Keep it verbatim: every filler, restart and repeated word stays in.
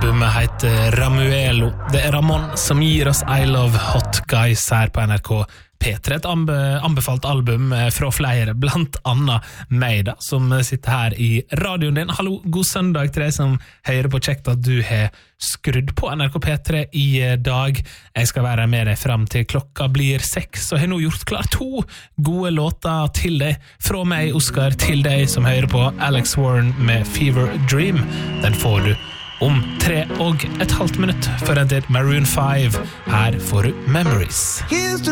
Albumet heter Ramuelo. Det er Ramon som gir oss I Love Hot Guys her på N R K P tre. Et anbe anbefalt album fra flere, blant annet meg da, som sitter her i radioen din. Hallo, god søndag til deg som hører på. Kjekt at du har skrudd på N R K P tre i dag. Jeg skal være med deg frem til klokka blir seks, og har nå gjort klar to gode låter til deg. Fra meg, Oskar, til deg som hører på. Alex Warren med Fever Dream. Den får du om tre og et halvt minutt før en til Maroon five. Her får du Memories.